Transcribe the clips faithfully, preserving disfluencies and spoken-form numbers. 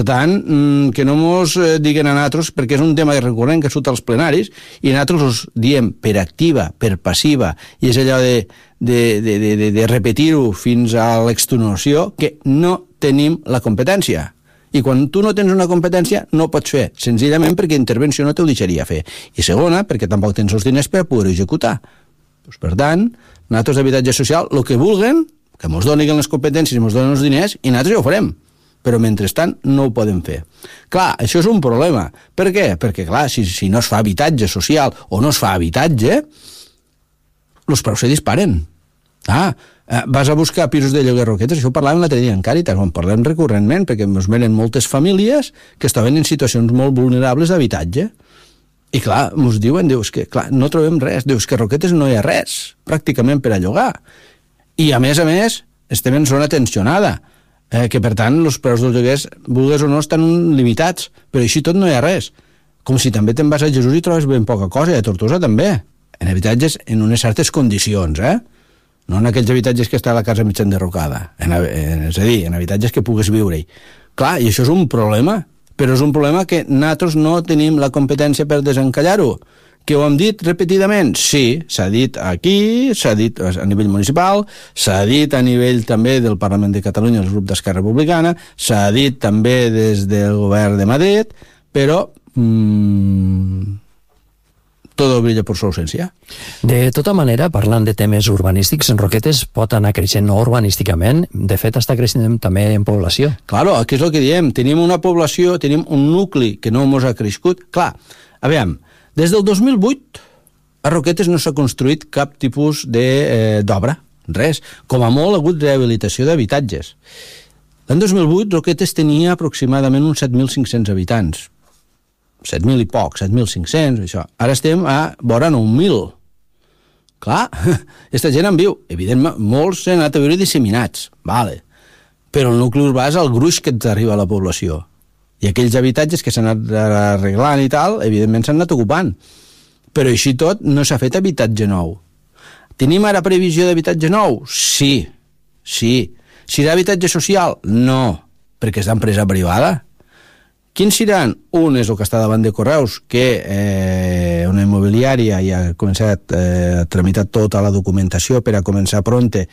Per tant, que no mos diguen a nosaltres, perquè és un tema recurrent que surt als plenaris, i nosaltres us diem per activa, per passiva, i és allò de, de, de, de, de repetir-ho fins a l'extenuació, que no tenim la competència. I quan tu no tens una competència, no pots fer, senzillament perquè intervenció no t'ho deixaria fer. I segona, perquè tampoc tens els diners per poder executar. Pues, per tant, nosaltres d'habitatge social, el que vulguen, que ens donin les competències i ens donin els diners, i nosaltres ja ho farem. Però mentrestant no ho podem fer. Clar, això és un problema. Per què? Perquè, clar, si, si no es fa habitatge social o no es fa habitatge, els preus se disparen. Ah, eh, vas a buscar pisos de lloguer Roquetes, això ho parlàvem l'altre dia en Càritas, on parlem recurrentment, perquè ens venen moltes famílies que estaven en situacions molt vulnerables d'habitatge. I clar, ens diuen, dius que clar, no trobem res, dius que Roquetes no hi ha res, pràcticament per a llogar. I a més a més, estem en zona tensionada, eh, que per tant els preus dels lloguers, vulgues o no, estan limitats, però així tot no hi ha res. Com si també te'n vas a Jesús i trobes ben poca cosa, i a Tortosa també, en habitatges en unes certes condicions, eh? No en aquells habitatges que està a la casa mig enderrocada, en, en, és a dir, en habitatges que pugues viure-hi. Clar, i això és un problema, però és un problema que nosaltres no tenim la competència per desencallar-ho. Que ho hem dit repetidament? Sí, s'ha dit aquí, s'ha dit a nivell municipal, s'ha dit a nivell també del Parlament de Catalunya, el grup d'Esquerra Republicana, s'ha dit també des del govern de Madrid, però mmm, tot brilla per su ausència. De tota manera, parlant de temes urbanístics, en Roquetes pot anar creixent no urbanísticament, de fet està creixent també en població. Claro, aquí és el que diem, tenim una població, tenim un nucli que no mos ha crescut. Clar, a veure, des del dos mil vuit a Roquetes no s'ha construït cap tipus d'obra, eh, res. Com a molt ha hagut rehabilitació d'habitatges. L'any dos mil vuit Roquetes tenia aproximadament uns set mil cinc-cents habitants. set mil i poc, set mil cinc-cents, això. Ara estem a vora nou mil. Clar, aquesta gent en viu. Evidentment, molts s'han anat a viure disseminats, vale. Però el nucli urbà és el gruix que ens arriba a la població. I aquells habitatges que s'han anat arreglant i tal, evidentment s'han anat ocupant. Però així tot no s'ha fet habitatge nou. Tenim ara previsió d'habitatge nou? Sí, sí. Serà habitatge social? No, perquè és d'empresa privada. Quins seran? Un és el que està davant de Correus, que eh, una immobiliària ja ha començat eh, a tramitar tota la documentació per a començar pronte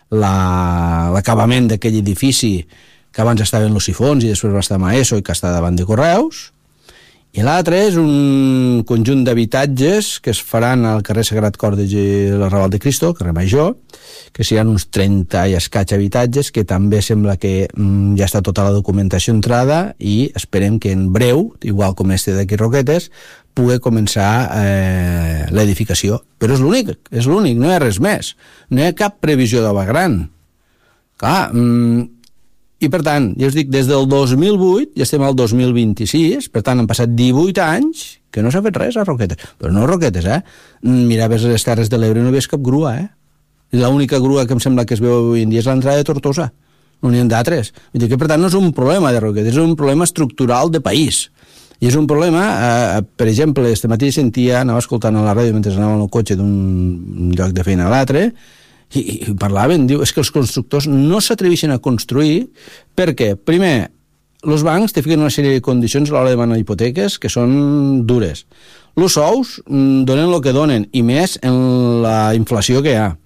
l'acabament d'aquell edifici que abans estava en los sifons i després va estar a Maeso i que està davant de Correus. I l'altre és un conjunt d'habitatges que es faran al carrer Sagrat Cor de la Raval de Cristo, carrer Major, que seran uns trenta i escaig habitatges, que també sembla que mm, ja està tota la documentació entrada i esperem que en breu, igual com este d'aquí Roquetes, pugui començar eh, l'edificació. Però és l'únic, és l'únic, no hi ha res més. No hi ha cap previsió d'obra gran. Clar, mm, i per tant, ja us dic, des del dos mil vuit ja estem al dos mil vint-i-sis, per tant han passat divuit anys que no s'ha fet res a Roquetes. Però no Roquetes, eh? Miraves les Terres de l'Ebre i no veies cap grua, eh? I l'única grua que em sembla que es veu avui en dia és l'entrada de Tortosa. No n'hi ha d'altres. Vull dir que, per tant, no és un problema de Roquetes, és un problema estructural de país. I és un problema, eh, per exemple, este matí sentia, anava escoltant a la ràdio mentre anava en el cotxe d'un lloc de feina a l'altre, i, i parlaven, diu, és que els constructors no s'atreveixen a construir perquè, primer, els bancs te fiquen una sèrie de condicions a l'hora de demanar hipoteques que són dures. Els sous donen el que donen, i més en la inflació que hi ha.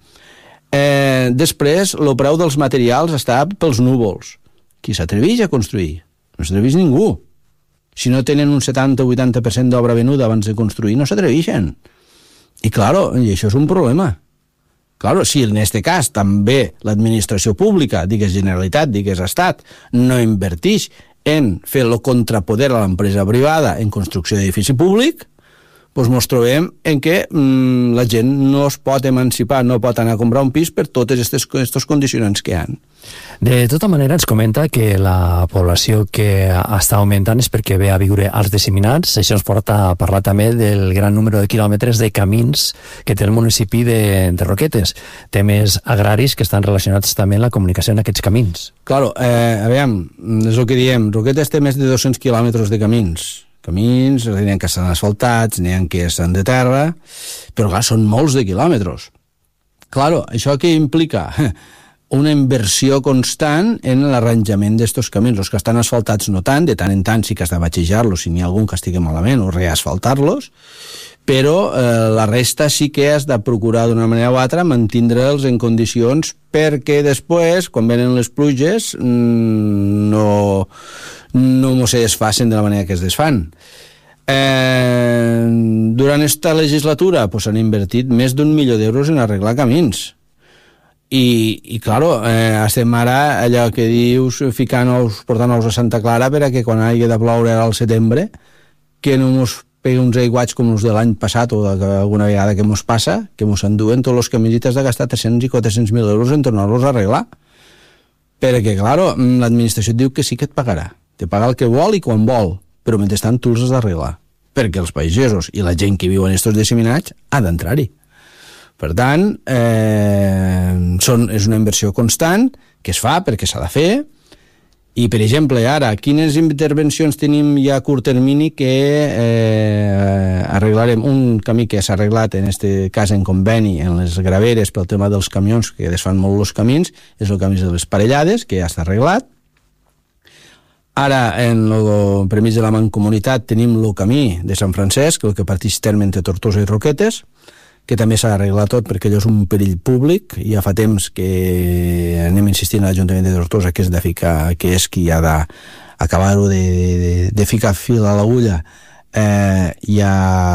Eh, després, el preu dels materials està pels núvols. Qui s'atreveix a construir? No s'atreveix ningú. Si no tenen un setanta o vuitanta per cent d'obra venuda abans de construir, no s'atreveixen. I, claro, i això és un problema. Claro, si en aquest cas també l'administració pública, digues Generalitat, digues Estat, no invertix en fer el contrapoder a l'empresa privada en construcció d'edifici públic, doncs ens trobem en què mmm, la gent no es pot emancipar, no pot anar a comprar un pis per totes aquestes condicionants que hi ha. De tota manera, ens comenta que la població que està augmentant és perquè ve a viure als disseminats. Això ens porta a parlar també del gran número de quilòmetres de camins que té el municipi de, de Roquetes. Temes agraris que estan relacionats també amb la comunicació en aquests camins. Claro, eh, a veure, és el que diem, Roquetes té més de dos-cents quilòmetres de camins. Camins, n'hi ha que estan asfaltats, n'hi ha que estan de terra, però clar, són molts de quilòmetres. Claro, això què implica? una inversió constant en l'arranjament d'estos camins. Els que estan asfaltats no tant, de tant en tant sí que has de batxejar-los si n'hi ha algun que estigui malament o reasfaltar-los, però eh, la resta sí que has de procurar d'una manera o altra mantindre'ls en condicions perquè després, quan venen les pluges, no, no mos se desfacen de la manera que es desfan. Eh, durant esta legislatura pues, han invertit més d'un milió d'euros en arreglar camins. I, i claro, eh, estem ara allò que dius ficar nous, portar nous a Santa Clara per a que quan hagi de ploure al setembre que no mos pegui uns aiguats com els de l'any passat o de, alguna vegada que mos passa, que mos enduen tots els camins i t'has de gastar tres-cents i quatre-cents mil euros en tornar-los a arreglar, perquè claro, l'administració et diu que sí que et pagarà, te paga el que vol i quan vol, però mentrestant tu els has d'arreglar, perquè els pagesos i la gent que viu en estos disseminats ha d'entrar-hi. Per tant, eh, són, és una inversió constant que es fa perquè s'ha de fer. I, per exemple, ara, quines intervencions tenim ja a curt termini que eh, arreglarem? Un camí que s'ha arreglat, en aquest cas en conveni, en les graveres pel tema dels camions, que desfan molt els camins, és el camí de les Parellades, que ja està arreglat. Ara, en el permís de la Mancomunitat, tenim el camí de Sant Francesc, el que parteix terme entre Tortosa i Roquetes, que també s'ha d'arreglar tot perquè allò és un perill públic. Ja fa temps que anem insistint a l'Ajuntament de Tortosa que és de ficar, que és qui ha d'acabar-ho de, de, de ficar fil a l'agulla. Eh, ja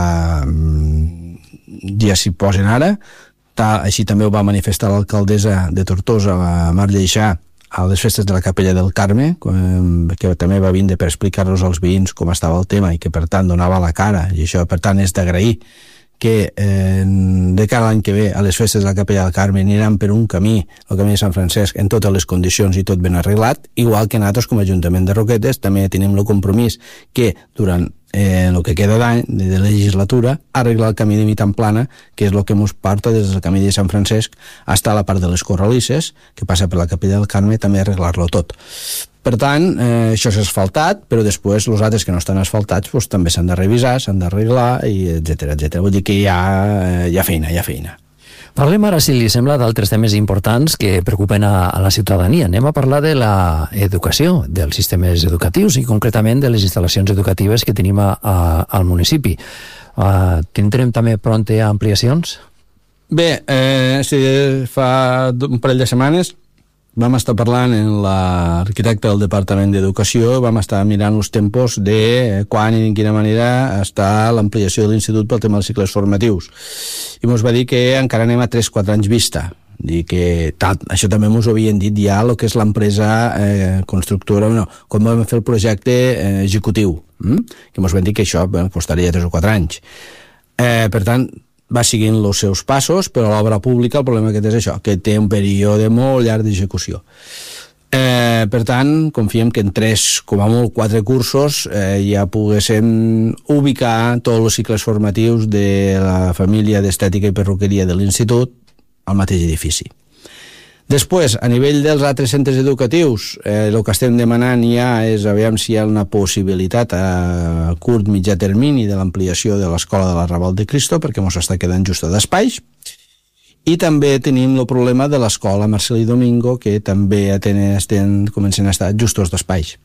ja s'hi posen ara. Tal, així també ho va manifestar l'alcaldessa de Tortosa, la Mar Lleixà, a les festes de la Capella del Carme, que també va vindre per explicar-nos als veïns com estava el tema i que per tant donava la cara, i això per tant és d'agrair que eh, de cara a l'any que ve a les festes de la Capella del Carme aniran per un camí, el camí de Sant Francesc, en totes les condicions i tot ben arreglat, igual que nosaltres com a Ajuntament de Roquetes també tenim el compromís que durant eh, el que queda d'any de, de legislatura arreglar el camí de Mitamplana, que és el que ens porta des del camí de Sant Francesc fins a la part de les Corralisses, que passa per la Capella del Carme, també arreglar-lo tot. Per tant, eh, això s'ha asfaltat, però després els altres que no estan asfaltats pues, també s'han de revisar, s'han d'arreglar, i etcètera, etcètera. Vull dir que hi ha, eh, hi ha feina, hi ha feina. Parlem ara, si li sembla, d'altres temes importants que preocupen a, a la ciutadania. Anem a parlar de l'educació, dels sistemes educatius i concretament de les instal·lacions educatives que tenim a, a, al municipi. Uh, tindrem també pronte ampliacions? Bé, eh, si fa un parell de setmanes vam estar parlant amb l'arquitecte del Departament d'Educació, vam estar mirant els tempos de quan i en quina manera està l'ampliació de l'institut pel tema dels cicles formatius. I ens va dir que encara anem a tres quatre anys vista. Dir que tal, això també ens ho havien dit ja el que és l'empresa eh, constructora, no, quan vam fer el projecte eh, executiu, hm? que ens van dir que això bueno, costaria tres o quatre anys. Eh, per tant, va seguint els seus passos, però a l'obra pública el problema que té és això, que té un període molt llarg d'execució. Eh, per tant, confiem que en tres, com a molt quatre cursos, eh, ja poguéssim ubicar tots els cicles formatius de la família d'estètica i perruqueria de l'institut al mateix edifici. Després, a nivell dels altres centres educatius, eh, el que estem demanant ja és aviam si hi ha una possibilitat a curt mitjà termini de l'ampliació de l'escola de l'Arrabal de Cristo, perquè ens està quedant justa d'espais. I també tenim el problema de l'escola Marcelí Domingo, que també estem començant a estar justos d'espais.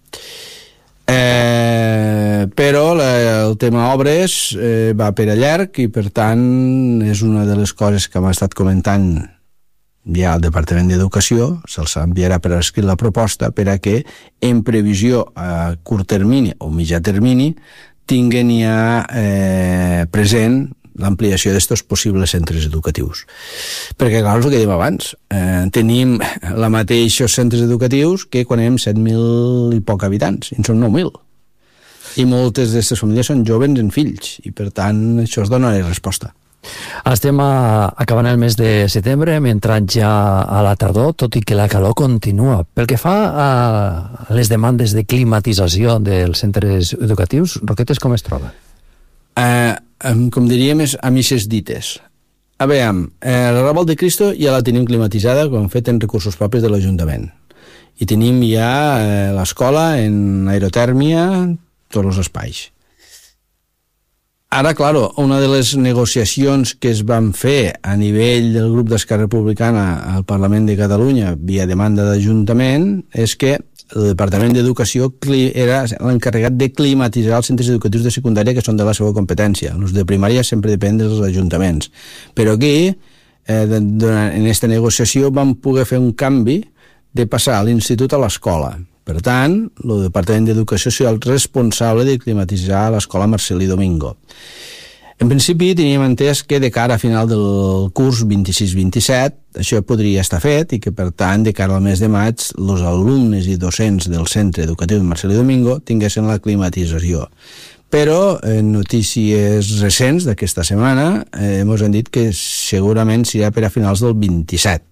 Eh, però la, el tema obres eh, va per a llarg i per tant és una de les coses que m'ha estat comentant ja al Departament d'Educació, se'ls enviarà per escrit la proposta per a que en previsió a curt termini o mitjà termini tinguen ja eh, present l'ampliació d'estos possibles centres educatius. Perquè, clar, és el que dèiem abans, eh, tenim la mateixos centres educatius que quan hem set mil i poc habitants, i en són nou mil. I moltes d'aquestes famílies són joves en fills, i per tant això es dona resposta. Estem a, acabant el mes de setembre, hem entrat ja a la tardor, tot i que la calor continua. Pel que fa a les demandes de climatització dels centres educatius, Roquetes com es troba? Eh, com diríem, és a misses dites. A veure, eh, l'Arrabal de Cristo ja la tenim climatitzada, com hem fet en recursos propis de l'Ajuntament. I tenim ja eh, l'escola en aerotèrmia, tots els espais. Ara, claro, una de les negociacions que es van fer a nivell del grup d'Esquerra Republicana al Parlament de Catalunya via demanda d'Ajuntament és que el Departament d'Educació era l'encarregat de climatitzar els centres educatius de secundària que són de la seva competència. Els de primària sempre depèn dels ajuntaments. Però aquí, eh, en aquesta negociació, vam poder fer un canvi de passar l'institut a l'escola. Per tant, el Departament d'Educació serà el responsable de climatitzar l'escola Marcelí Domingo. En principi teníem entès que de cara a final del curs vint-i-sis vint-i-set això podria estar fet i que per tant de cara al mes de maig els alumnes i docents del centre educatiu de Marcelí Domingo tinguessin la climatització. Però en notícies recents d'aquesta setmana eh, ens han dit que segurament serà per a finals del vint-i-set.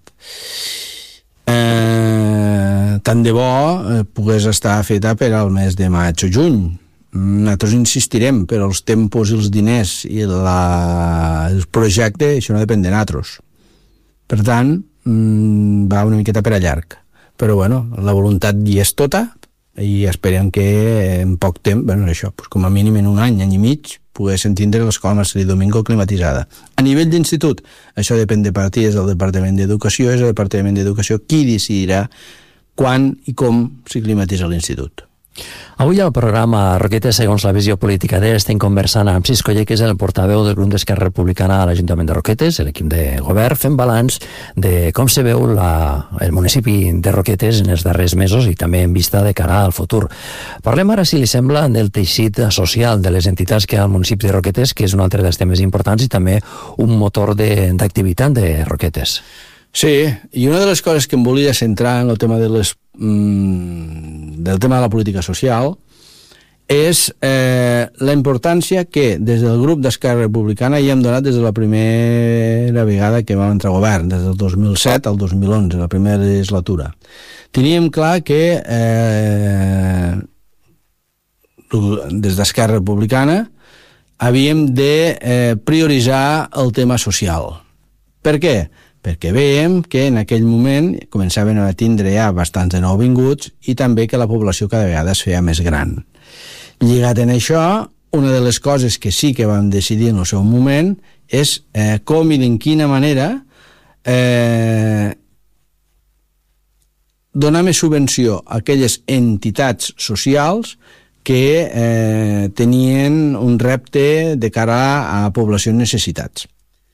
Eh, tant de bo eh, pogués estar feta per al mes de maig o juny. Nosaltres insistirem, però els tempos i els diners i la, el projecte, això no depèn de nosaltres. Per tant, mmm, va una miqueta per a llarg. Però bueno, la voluntat hi és tota i esperem que en poc temps, bueno, això, pues com a mínim en un any, any i mig, poguéssim tindre l'escola Marcelí Domingo climatitzada. A nivell d'institut, això depèn de partides del Departament d'Educació, és el Departament d'Educació qui decidirà quan i com s'hi climatitza l'institut. Avui al programa Roquetes, segons la visió política d'ell, estem conversant amb Cisco Lle, que és el portaveu del grup d'Esquerra Republicana a l'Ajuntament de Roquetes, l'equip de govern, fent balanç de com se veu la, el municipi de Roquetes en els darrers mesos i també en vista de cara al futur. Parlem ara, si li sembla, del teixit social de les entitats que hi ha al municipi de Roquetes, que és un altre dels temes importants i també un motor d'activitat de, de Roquetes. Sí, i una de les coses que em volia centrar en el tema de les del tema de la política social és eh, la importància que des del grup d'Esquerra Republicana hi hem donat des de la primera vegada que vam entrar a govern, des del dos mil set al dos mil onze, la primera legislatura. Teníem clar que eh, des d'Esquerra Republicana havíem de eh, prioritzar el tema social. Per què? Perquè veiem que en aquell moment començaven a tindre ja bastants de nouvinguts i també que la població cada vegada es feia més gran. Lligat en això, una de les coses que sí que vam decidir en el seu moment és eh, com i en quina manera eh, donar més subvenció a aquelles entitats socials que eh, tenien un repte de cara a població en necessitats.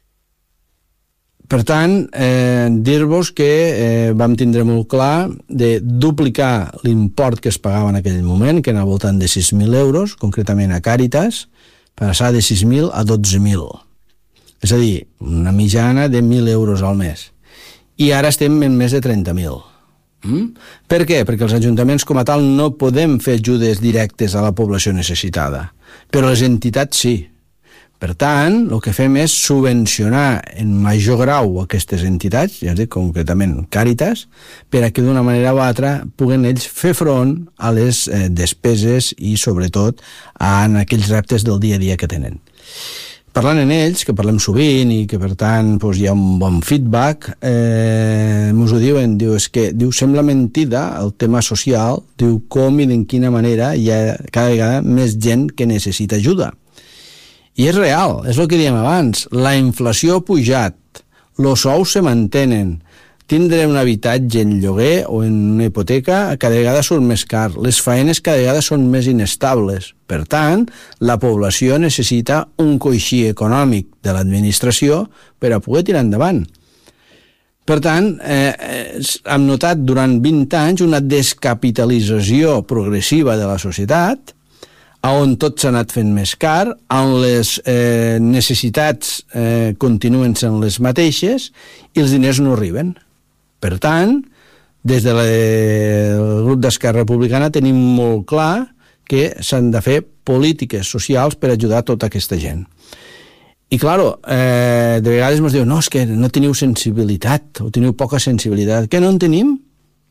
Per tant, eh, dir-vos que eh, vam tindre molt clar de duplicar l'import que es pagava en aquell moment, que era al voltant de sis mil euros, concretament a Càritas, passar de sis mil a dotze mil. És a dir, una mitjana de mil euros al mes. I ara estem en més de trenta mil. Mm? Per què? Perquè els ajuntaments com a tal no podem fer ajudes directes a la població necessitada, però les entitats sí. Per tant, el que fem és subvencionar en major grau aquestes entitats, ja dic, concretament Càritas, per a que d'una manera o altra puguen ells fer front a les eh, despeses i, sobretot, a aquells reptes del dia a dia que tenen. Parlant en ells, que parlem sovint i que, per tant, doncs, hi ha un bon feedback, eh, ens ho diuen, diu, és que diu, sembla mentida el tema social, diu, com i de quina manera hi ha cada vegada més gent que necessita ajuda. I és real, és el que dèiem abans, la inflació ha pujat, els sous se mantenen, tindre un habitatge en lloguer o en una hipoteca cada vegada són més car, les faenes cada vegada són més inestables. Per tant, la població necessita un coixí econòmic de l'administració per a poder tirar endavant. Per tant, eh, hem notat durant vint anys una descapitalització progressiva de la societat, on tot s'ha anat fent més car, on les eh, necessitats eh, continuen sent les mateixes i els diners no arriben. Per tant, des del grup d'Esquerra Republicana tenim molt clar que s'han de fer polítiques socials per ajudar tota aquesta gent. I, clar, eh, de vegades ens diuen no, és que no teniu sensibilitat, o teniu poca sensibilitat. Què no en tenim?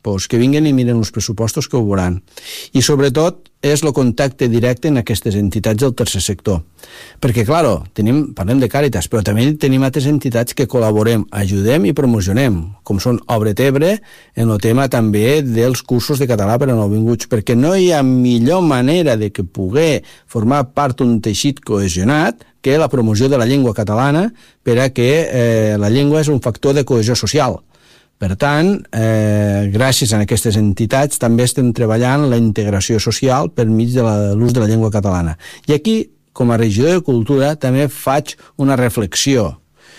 pues que vinguen i miren els pressupostos que ho veuran. I sobretot és el contacte directe en aquestes entitats del tercer sector. Perquè, clar, tenim, parlem de Càritas, però també tenim altres entitats que col·laborem, ajudem i promocionem, com són Obret Ebre, en el tema també dels cursos de català per a nouvinguts, perquè no hi ha millor manera de que poder formar part d'un teixit cohesionat que la promoció de la llengua catalana, per a que eh, la llengua és un factor de cohesió social. Per tant, eh, gràcies a aquestes entitats també estem treballant la integració social per mig de l'ús de la llengua catalana. I aquí, com a regidor de Cultura, també faig una reflexió.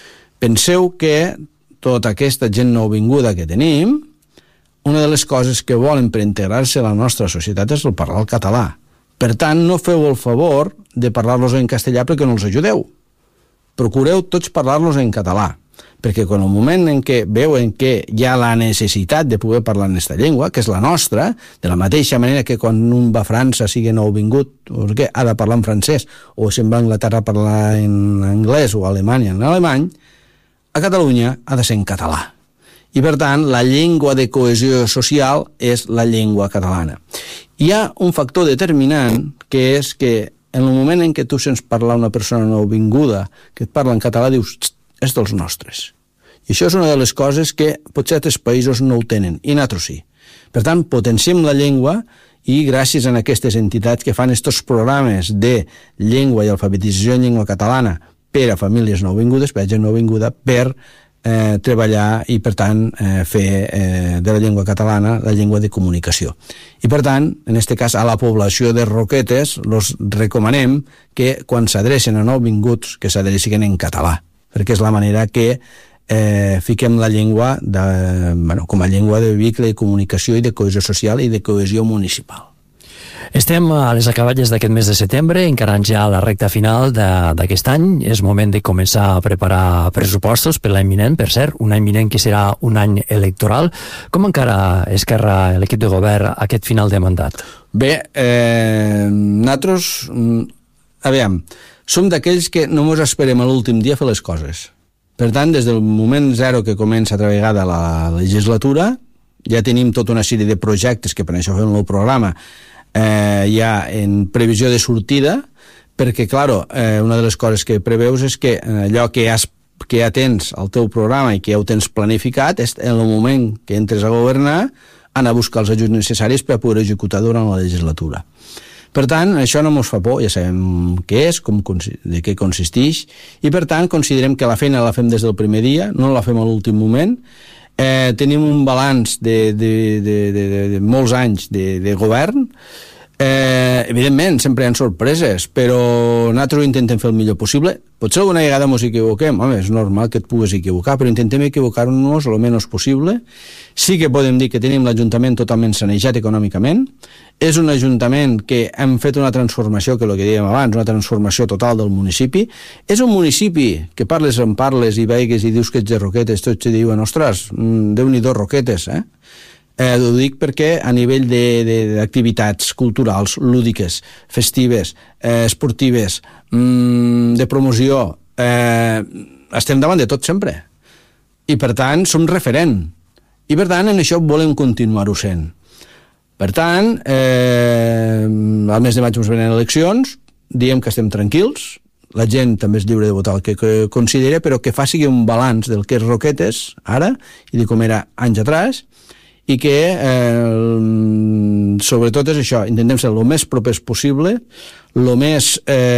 Penseu que tota aquesta gent nouvinguda que tenim, una de les coses que volen per integrar-se a la nostra societat és el parlar el català. Per tant, no feu el favor de parlar-los en castellà perquè no els ajudeu. Procureu tots parlar-los en català, perquè quan el moment en què veuen que hi ha la necessitat de poder parlar en aquesta llengua, que és la nostra, de la mateixa manera que quan un va a França, sigui nouvingut, que ha de parlar en francès, o se'n va a Anglaterra a parlar en anglès o a Alemanya en alemany, a Catalunya ha de ser en català. I per tant, la llengua de cohesió social és la llengua catalana. Hi ha un factor determinant, que és que en el moment en què tu sents parlar una persona nouvinguda que et parla en català, dius, és dels nostres. I això és una de les coses que potser altres països no ho tenen, i nosaltres sí. Per tant, potenciem la llengua i gràcies a aquestes entitats que fan aquests programes de llengua i alfabetització en llengua catalana per a famílies nouvingudes, per a gent nouvinguda, per eh, treballar i, per tant, eh, fer eh, de la llengua catalana la llengua de comunicació. I, per tant, en aquest cas, a la població de Roquetes, els recomanem que, quan s'adrecen a nouvinguts, que s'adrecin en català, perquè és la manera que eh, fiquem la llengua de, bueno, com a llengua de vehicle de comunicació i de cohesió social i de cohesió municipal. Estem a les acaballes d'aquest mes de setembre, encarant ja la recta final d'aquest any. És moment de començar a preparar pressupostos per l'any vinent, per cert, un any vinent que serà un any electoral. Com encara Esquerra, l'equip de govern, aquest final de mandat? Bé, eh, nosaltres, aviam, som d'aquells que no ens esperem a l'últim dia a fer les coses. Per tant, des del moment zero que comença altra vegada la legislatura, ja tenim tota una sèrie de projectes que per això fem el programa eh, ja en previsió de sortida, perquè, clar, eh, una de les coses que preveus és que allò que has que ja tens al teu programa i que ja ho tens planificat, és en el moment que entres a governar, anar a buscar els ajuts necessaris per a poder executar durant la legislatura. Per tant, això no ens fa por, ja sabem què és, com, de què consisteix, i per tant considerem que la feina la fem des del primer dia, no la fem a l'últim moment. Eh, tenim un balanç de, de, de, de, de, de molts anys de, de govern. Eh, evidentment, sempre hi ha sorpreses, però nosaltres ho intentem fer el millor possible. Potser alguna vegada ens equivoquem, home, és normal que et pugues equivocar, però intentem equivocar-nos el menys possible. Sí que podem dir que tenim l'Ajuntament totalment sanejat econòmicament. És un Ajuntament que hem fet una transformació, que el que dèiem abans, una transformació total del municipi. És un municipi que parles en parles i veigues i dius que ets de Roquetes, tots te diuen, ostres, Déu-n'hi-do Roquetes, eh? Eh, ho dic perquè a nivell d'activitats culturals, lúdiques, festives, eh, esportives, mmm, de promoció, eh, estem davant de tot sempre. I per tant, som referent. I per tant, en això volem continuar-ho sent. Per tant, eh, al mes de maig ens venen eleccions, diem que estem tranquils, la gent també és lliure de votar el que, que considera, però que faci un balanç del que és Roquetes ara i de com era anys atrás, i que eh, sobretot és això, intentem ser el més propers possible, el més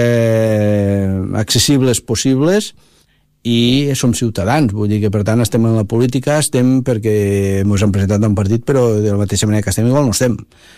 eh, accessibles possibles, i som ciutadans, vull dir que per tant estem en la política, estem perquè ens han presentat un partit, però de la mateixa manera que estem igual no estem.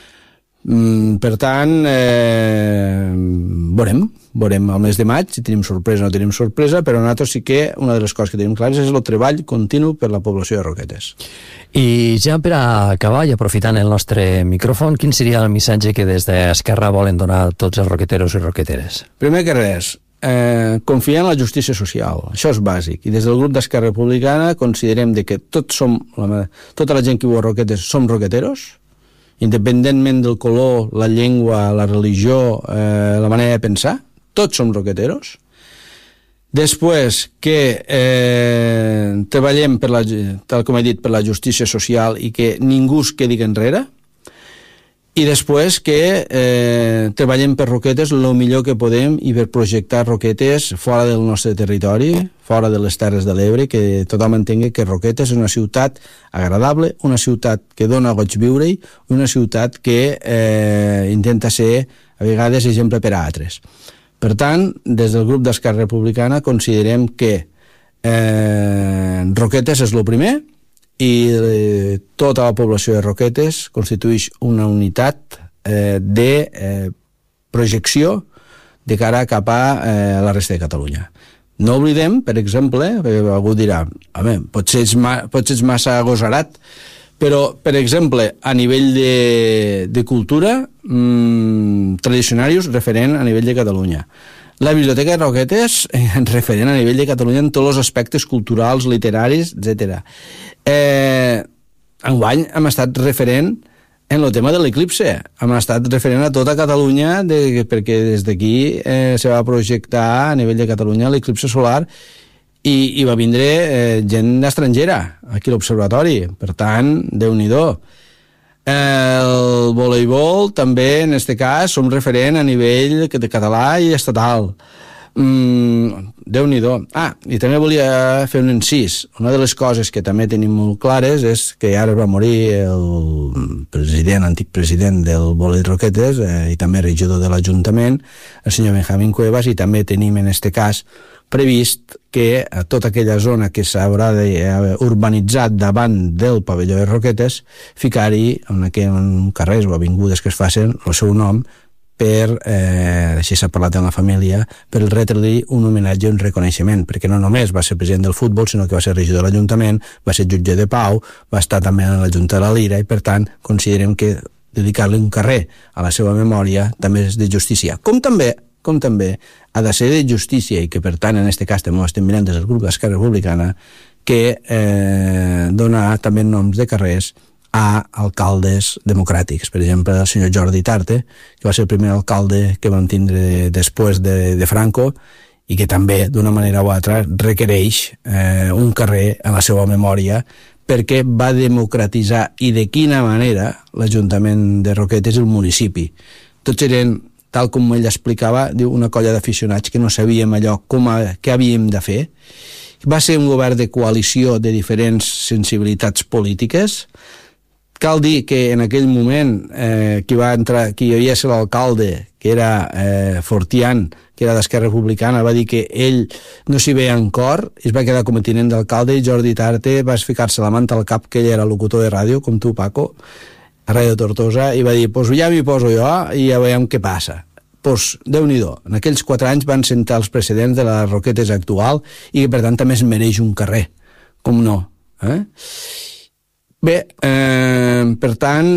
Mm, per tant, eh, veurem, veurem el mes de maig, si tenim sorpresa o no tenim sorpresa, però nosaltres sí que una de les coses que tenim clares és el treball continu per la població de Roquetes. I ja per a acabar, i aprofitant el nostre micròfon, quin seria el missatge que des d'Esquerra volen donar a tots els roqueteros i roqueteres? Primer que res, eh, confiar en la justícia social, això és bàsic, i des del grup d'Esquerra Republicana considerem de que tots som, la, tota la gent que viu a Roquetes som roqueteros, independentment del color, la llengua, la religió, eh, la manera de pensar, tots som roqueteros. Després que eh, treballem, per la, tal com he dit, per la justícia social i que ningú es quedi enrere, i després que eh, treballem per Roquetes el millor que podem i per projectar Roquetes fora del nostre territori, fora de les Terres de l'Ebre, que tothom entengui que Roquetes és una ciutat agradable, una ciutat que dona goig viure-hi, una ciutat que eh, intenta ser a vegades exemple per a altres. Per tant, des del grup d'Esquerra Republicana considerem que eh, Roquetes és el primer i eh, tota la població de Roquetes constitueix una unitat eh, de eh, projecció de cara cap a eh, la resta de Catalunya. No oblidem, per exemple, perquè algú dirà, home, potser és, ma, potser és massa agosarat, però, per exemple, a nivell de, de cultura, mmm, tradicionarius referent a nivell de Catalunya. La Biblioteca de Roquetes, eh, referent a nivell de Catalunya en tots els aspectes culturals, literaris, etcètera. Eh, enguany hem estat referent en el tema de l'eclipse. Hem estat referent a tota Catalunya de, perquè des d'aquí eh, se va projectar a nivell de Catalunya l'eclipse solar i, i va vindre eh, gent estrangera aquí a l'observatori. Per tant, Déu-n'hi-do. El voleibol també, en aquest cas, som referent a nivell de català i estatal. Mm, Déu-n'hi-do. Ah, i també volia fer un incís. Una de les coses que també tenim molt clares és que ara va morir el president, antic president del Volei Roquetes eh, i també regidor de l'Ajuntament, el senyor Benjamín Cuevas, i també tenim en aquest cas previst que a tota aquella zona que s'haurà urbanitzat davant del pavelló de Roquetes ficar-hi en, en carrers o avingudes que es facin el seu nom per, eh, així s'ha parlat en la família, per retre-li un homenatge i un reconeixement, perquè no només va ser president del futbol, sinó que va ser regidor de l'Ajuntament, va ser jutge de pau, va estar també a la Junta de la Lira, i per tant considerem que dedicar-li un carrer a la seva memòria també és de justícia. Com també com també ha de ser de justícia i que per tant en aquest cas també ho estem mirant des del grup d'Esquerra Republicana que eh, dona també noms de carrers a alcaldes democràtics. Per exemple, el senyor Jordi Tarte, que va ser el primer alcalde que vam tindre després de, de Franco i que també d'una manera o altra requereix eh, un carrer a la seva memòria perquè va democratitzar i de quina manera l'Ajuntament de Roquetes i el municipi. Tots eren, tal com ell explicava, una colla d'aficionats que no sabíem allò com a, què havíem de fer. Va ser un govern de coalició de diferents sensibilitats polítiques. Cal dir que en aquell moment eh, qui va entrar, qui havia ser l'alcalde, que era eh, Fortián, que era d'Esquerra Republicana, va dir que ell no s'hi veia en cor, i es va quedar com a tinent d'alcalde, i Jordi Tarte va ficar-se la manta al cap, que ell era locutor de ràdio, com tu, Paco, a Ràdio Tortosa, i va dir, pues ja m'hi poso jo i ja veiem què passa. Pues, Déu-n'hi-do, en aquells quatre anys van sentar els precedents de les Roquetes actual i per tant també es mereix un carrer, com no. Eh? Bé, eh, per tant,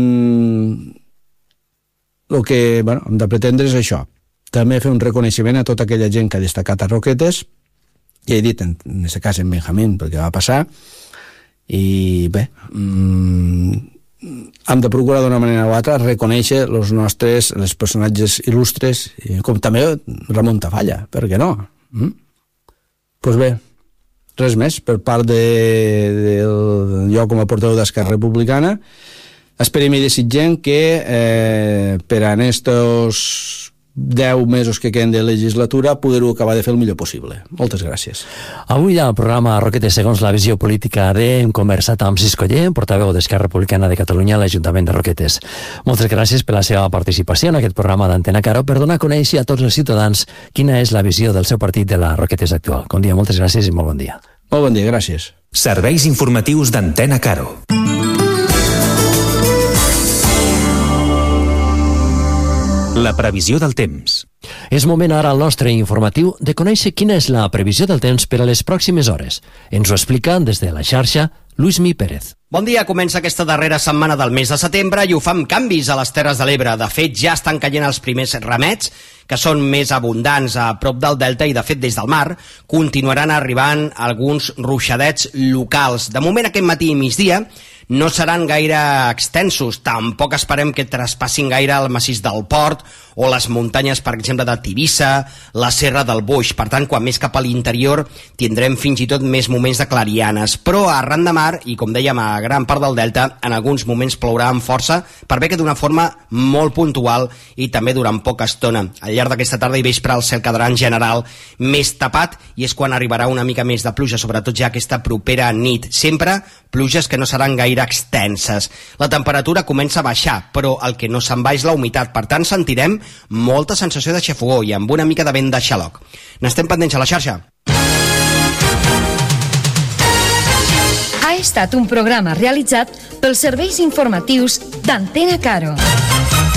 el que bueno, hem de pretendre és això, també fer un reconeixement a tota aquella gent que ha destacat a Roquetes, ja he dit, en, en aquest cas en Benjamín, perquè va passar, i bé, mmm, hem de procurar d'una manera o altra reconèixer els nostres, els personatges il·lustres, com també Ramon Tafalla, per què no? Mm? Pues bé, res més per part de, de, de jo com a portaveu d'Esquerra Republicana. Esperem i desitgem que eh, per a estos deu mesos que queden de legislatura poder-ho acabar de fer el millor possible. Moltes gràcies. Avui al programa Roquetes segons la visió política de hem conversat amb Cis Coller, portaveu d'Esquerra Republicana de Catalunya a l'Ajuntament de Roquetes. Moltes gràcies per la seva participació en aquest programa d'Antena Caro per donar a conèixer a tots els ciutadans quina és la visió del seu partit de la Roquetes actual. Bon dia, moltes gràcies i molt bon dia. Molt bon dia, gràcies. Serveis informatius d'Antena Caro. La previsió del temps. És moment ara al nostre informatiu de conèixer quina és la previsió del temps per a les pròximes hores. Ens ho explica des de la xarxa Luismi Pérez. Bon dia, comença aquesta darrera setmana del mes de setembre i ho fa amb canvis a les Terres de l'Ebre. De fet, ja estan caient els primers ramets, que són més abundants a prop del delta i, de fet, des del mar, continuaran arribant alguns ruixadets locals. De moment, aquest matí i migdia, no seran gaire extensos, tampoc esperem que traspassin gaire el massís del Port o les muntanyes, per exemple, de Tivissa, la Serra del Boix. Per tant, quan més cap a l'interior tindrem fins i tot més moments de clarianes. Però arran de mar, i com dèiem a gran part del delta, en alguns moments plourà amb força, per bé que d'una forma molt puntual i també durant poca estona. Al llarg d'aquesta tarda i vespre el cel quedarà en general més tapat i és quan arribarà una mica més de pluja, sobretot ja aquesta propera nit. Sempre pluges que no seran gaire extenses. La temperatura comença a baixar, però el que no se'n va és la humitat. Per tant, sentirem molta sensació de xafogó i amb una mica de vent de xaloc. N'estem pendents a la xarxa. Ha estat un programa realitzat pels serveis informatius d'Antena Caro.